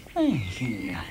哎呀，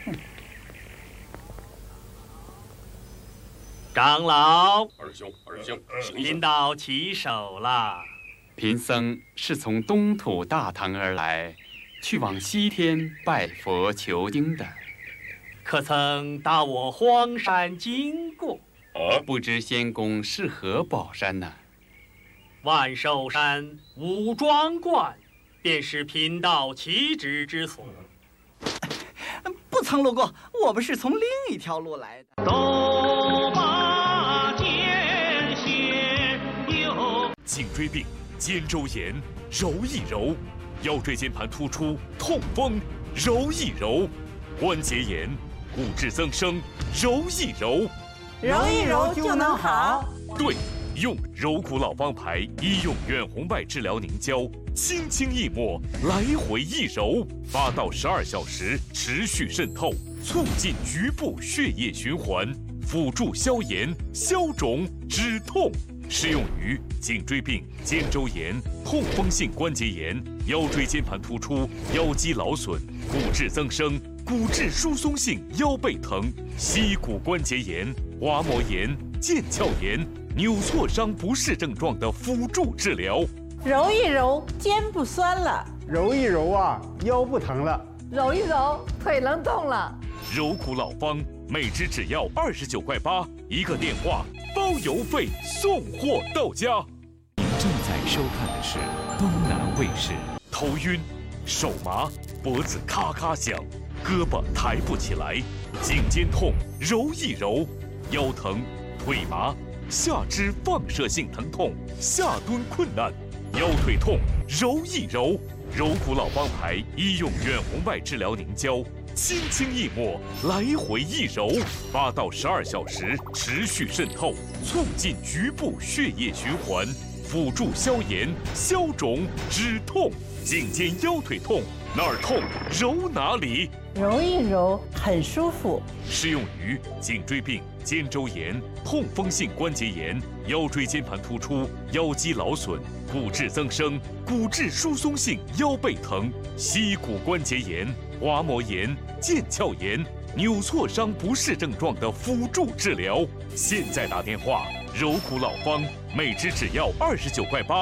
长老， 二兄，行贫道起手了。 贫僧是从东土大唐而来，去往西天拜佛求经的。 可曾到我荒山经过？ 不知仙公是何宝山呢？ 万寿山五庄观，便是贫道起止之所。 不曾路过，我们是从另一条路来的。 斗马剑仙有颈椎病、肩周炎，揉一揉；腰椎间盘突出、痛风，揉一揉；关节炎、骨质增生，揉一揉。 揉一揉就能好。 对，用柔骨老方牌医用远红外治疗凝胶，轻轻一抹，来回一揉，8到12小时持续渗透，促进局部血液循环，辅助消炎、消肿、止痛。适用于颈椎病、肩周炎、痛风性关节炎、腰椎间盘突出、腰肌劳损、骨质增生、骨质疏松性腰背疼、膝骨关节炎、滑膜炎、腱鞘炎、扭挫伤不适症状的辅助治疗。 揉一揉，肩不酸了； 揉一揉啊，腰不疼了； 揉一揉，腿能动了。 柔骨老方，每支只要29.8块，一个电话包邮费，送货到家。 您正在收看的是东南卫视。 头晕、手麻、脖子咔咔响，胳膊抬不起来，颈肩痛揉一揉，腰疼、腿麻、下肢放射性疼痛，下蹲困难，腰腿痛揉一揉。柔骨老方牌医用远红外治疗凝胶，轻轻一抹，来回一揉，8到12小时持续渗透，促进局部血液循环，辅助消炎、消肿、止痛。颈肩腰腿痛，哪儿痛揉哪里， 揉一揉很舒服。 适用于颈椎病、肩周炎、痛风性关节炎、腰椎间盘突出、腰肌劳损、骨质增生、骨质疏松性腰背疼、膝骨关节炎、滑膜炎、腱鞘炎、扭挫伤不适症状的辅助治疗。现在打电话，柔骨老方，每支只要29.8块。